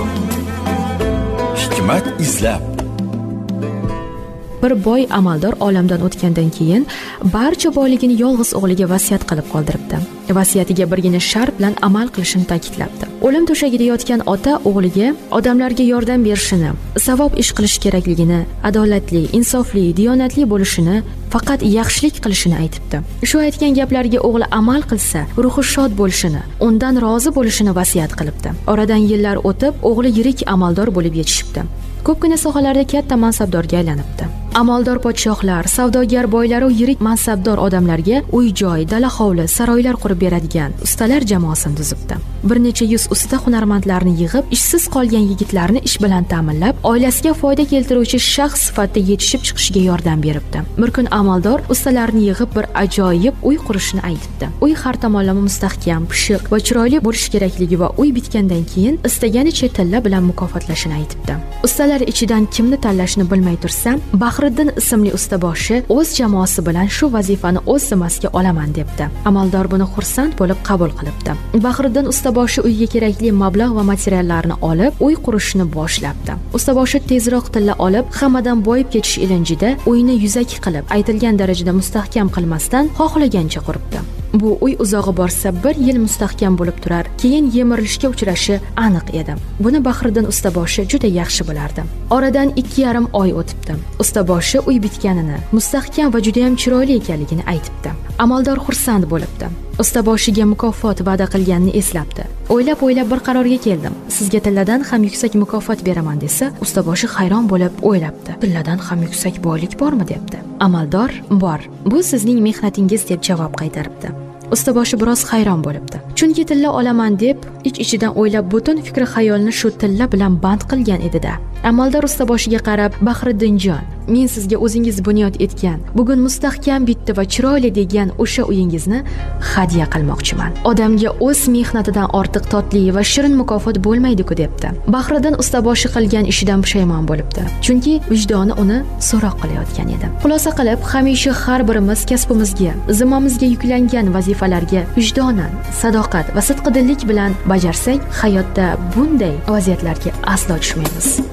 Hikmat izlab. Bir boy amaldor olamdan o'tgandan keyin barcha boyligini yolg'iz o'g'liga vasiyat qilib qoldiribdi. Vasiyatiga birgina shart bilan amal qilishini ta'kidlabdi. O'lim to'shagida yotgan ota o'g'liga odamlarga yordam berishini, savob ish qilish kerakligini, adolatli, insofli, diyonatli bo'lishini, faqat yaxshilik qilishini aytibdi. Shu aytgan gaplariga o'g'li amal qilsa, ruhi shod bo'lishini, undan rozi bo'lishini vasiyat qilibdi. Oradan yillar o'tib, o'g'li yirik amaldor bo'lib yetishibdi. Ko'pgina sohalarda katta mansabdorga aylanibdi. Amaldor podshohlar, savdogar boylar va yirik mansabdor odamlarga uy-joy, dala-hovli, saroylar qurib beradigan ustalar jamoasini tuzibdi. Bir necha yuz usta hunarmandlarni yig'ib, ishsiz qolgan yigitlarni ish bilan ta'minlab, oilasiga foyda keltiruvchi shaxs sifatida yetishib chiqishiga yordam beribdi. Bir kun amaldor ustalarni yig'ib bir ajoyib uy qurishni aytibdi. Uy har tomonlama mustahkam, pishiq va chiroyli bo'lishi kerakligi va uy bitgandan keyin istaganicha tilla bilan mukofotlashini aytibdi. Ustalar ichidan kimni tanlashni bilmay tursam, Bahriddin ismli ustaboshi o'z jamoasi bilan shu vazifani o'z zimmasiga olaman debdi. Amaldor buni xursand bo'lib qabul qilibdi. Bahriddin ustaboshi uyga kerakli mablag' va materiallarni olib, uy qurishni boshlabdi. Ustaboshi tezroq tilla olib, hammadan boyib ketish ilinjida uyni yuzak qilib, aytilgan darajada mustahkam qilmasdan xohlagancha quribdi. Bu uy uzog'i borsa 1 yil mustahkam bo'lib turar, keyin yemirilishga uchrashi aniq edi. Buni Bahriddin ustaboshi juda yaxshi bilardi. Oradan 2,5 oy o'tibdi. Ustaboshi uy bitganini, mustahkam va juda ham chiroyli ekanligini aytibdi. Amaldor xursand bo'libdi. Ustaboshiga mukofot va'da qilganini eslabdi. O'ylab bir qarorga keldim. Sizga tilladan ham yuksak mukofot beraman desa, ustaboshi hayron bo'lib o'ylabdi. Tilladan ham yuksak boylik bormi debdi. Amaldor, bor. Bu sizning mehnatingiz deb javob qaytaribdi. Ustaboshi biroz hayron bo'libdi. Chunki tilla olaman deb ich-ichidan o'ylab butun fikri xayolni shu tilla bilan band qilgan edi-da. Amaldor ustaboshiga qarab, Bahriddinjon, men sizga o'zingiz bunyod etgan, bugun mustahkam bitdi va chiroyli degan o'sha uyingizni hadya qilmoqchiman. Odamga o'z mehnatidan ortiq totli va shirin mukofot bo'lmaydi-ku debdi. Bahriddin ustaboshi qilgan ishidan pushaymon bo'libdi. Chunki vijdoni uni so'roq qilayotgan edi. Xulosa qilib, hamisha har birimiz kasbimizga, zimmamizga yuklangan vazifalarga vijdonan, sadoqat va sidqidillik bilan bajarsak, hayotda bunday vaziyatlarga aslo tushmaymiz.